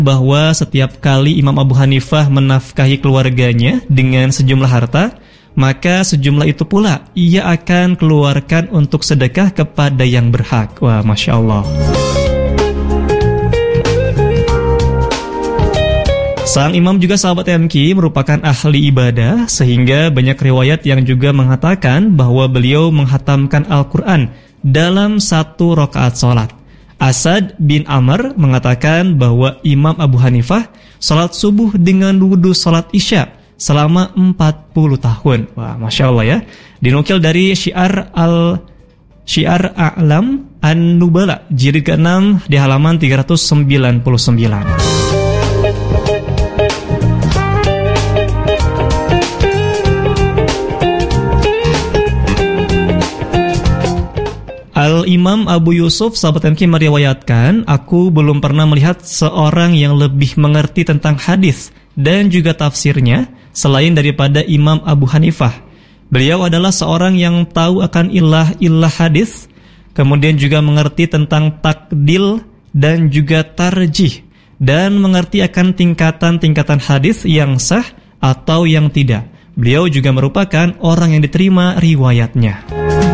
bahwa setiap kali Imam Abu Hanifah menafkahi keluarganya dengan sejumlah harta, maka sejumlah itu pula ia akan keluarkan untuk sedekah kepada yang berhak. Wah, Masya Allah. Sang imam juga sahabat MQ merupakan ahli ibadah, sehingga banyak riwayat yang juga mengatakan bahwa beliau menghatamkan Al-Quran dalam 1 rakaat sholat. Asad bin Amr mengatakan bahwa Imam Abu Hanifah sholat subuh dengan wudhu sholat isya selama 40 tahun. Wah, Masya Allah ya. Dinukil dari Syiar A'lam An-Nubala, jilid ke-6 di halaman 399. Al-Imam Abu Yusuf sahabat MQ meriwayatkan, aku belum pernah melihat seorang yang lebih mengerti tentang hadis dan juga tafsirnya selain daripada Imam Abu Hanifah. Beliau adalah seorang yang tahu akan ilah hadis, kemudian juga mengerti tentang takdil dan juga tarjih, dan mengerti akan tingkatan-tingkatan hadis yang sah atau yang tidak. Beliau juga merupakan orang yang diterima riwayatnya.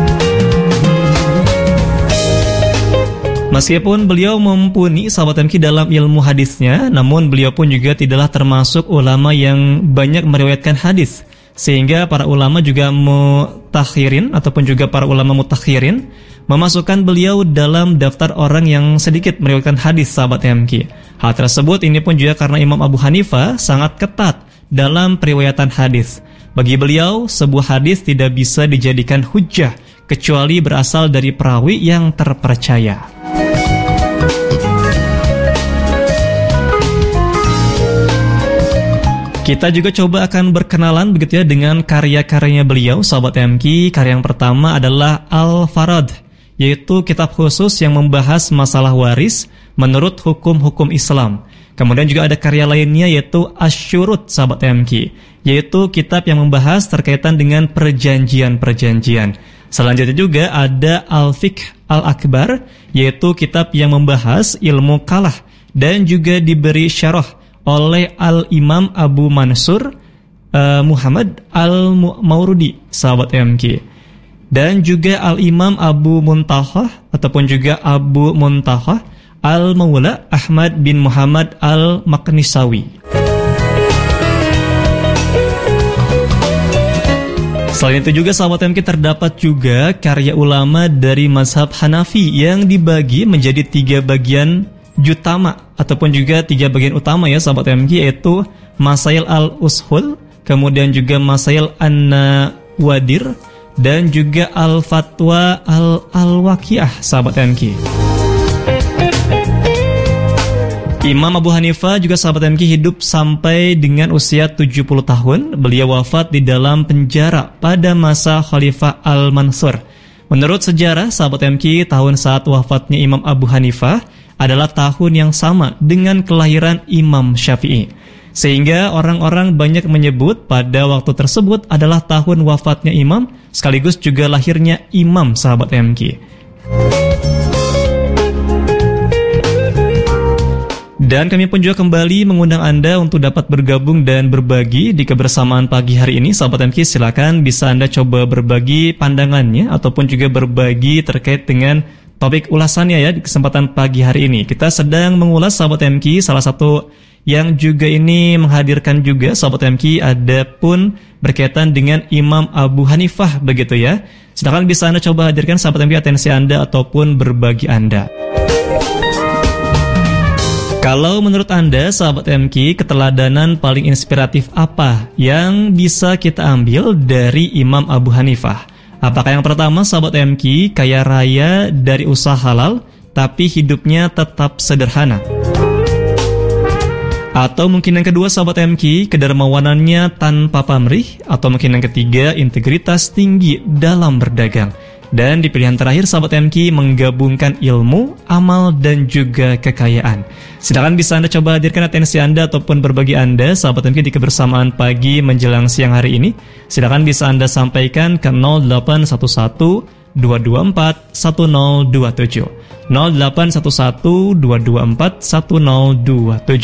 Meskipun beliau mumpuni sahabat MQ dalam ilmu hadisnya, namun beliau pun juga tidaklah termasuk ulama yang banyak meriwayatkan hadis. Sehingga para ulama juga mutakhirin ataupun juga para ulama mutakhirin memasukkan beliau dalam daftar orang yang sedikit meriwayatkan hadis sahabat MQ. Hal tersebut ini pun juga karena Imam Abu Hanifah sangat ketat dalam periwayatan hadis. Bagi beliau, sebuah hadis tidak bisa dijadikan hujjah kecuali berasal dari perawi yang terpercaya. Kita juga coba akan berkenalan begitu ya dengan karya-karyanya beliau, sahabat MQ. Karya yang pertama adalah Al-Farad, yaitu kitab khusus yang membahas masalah waris menurut hukum-hukum Islam. Kemudian juga ada karya lainnya yaitu Asy-Syurut, sahabat MQ, yaitu kitab yang membahas terkaitan dengan perjanjian-perjanjian. Selanjutnya juga ada Al-Fiqh Al-Akbar, yaitu kitab yang membahas ilmu kalah dan juga diberi syarah oleh Al-Imam Abu Mansur Muhammad Al-Maurudi, sahabat MQ. Dan juga Al-Imam Abu Muntahah ataupun juga Abu Muntahah Al-Maula Ahmad bin Muhammad Al-Maqnisawi. Selain itu juga sahabat MQ terdapat juga karya ulama dari mazhab Hanafi yang dibagi menjadi 3 bagian jutama ataupun juga 3 bagian utama ya sahabat MQ, yaitu Masail Al-Ushul, kemudian juga Masail An-Nawadir, dan juga Al-Fatwa Al-Waqiah, sahabat MQ. Imam Abu Hanifah juga sahabat MQ hidup sampai dengan usia 70 tahun. Beliau wafat di dalam penjara pada masa Khalifah Al-Mansur. Menurut sejarah sahabat MQ, tahun saat wafatnya Imam Abu Hanifah adalah tahun yang sama dengan kelahiran Imam Syafi'i. Sehingga orang-orang banyak menyebut pada waktu tersebut adalah tahun wafatnya Imam, sekaligus juga lahirnya Imam, sahabat MQ. Dan kami pun juga kembali mengundang Anda untuk dapat bergabung dan berbagi di kebersamaan pagi hari ini. Sahabat MQ, silakan bisa Anda coba berbagi pandangannya ataupun juga berbagi terkait dengan topik ulasannya ya di kesempatan pagi hari ini. Kita sedang mengulas sahabat MQ, salah satu yang juga ini menghadirkan juga sahabat MQ ada pun berkaitan dengan Imam Abu Hanifah begitu ya. Silakan bisa Anda coba hadirkan sahabat MQ atensi Anda ataupun berbagi Anda. Kalau menurut Anda, sahabat MQ, keteladanan paling inspiratif apa yang bisa kita ambil dari Imam Abu Hanifah? Apakah yang pertama, sahabat MQ, kaya raya dari usaha halal, tapi hidupnya tetap sederhana? Atau mungkin yang kedua, sahabat MQ, kedermawanannya tanpa pamrih? Atau mungkin yang ketiga, integritas tinggi dalam berdagang? Dan di pilihan terakhir sahabat MQ menggabungkan ilmu, amal, dan juga kekayaan. Silakan bisa Anda coba hadirkan atensi Anda ataupun berbagi Anda sahabat MQ di kebersamaan pagi menjelang siang hari ini. Silakan bisa Anda sampaikan ke 0811 224 1027 0811 224 1027.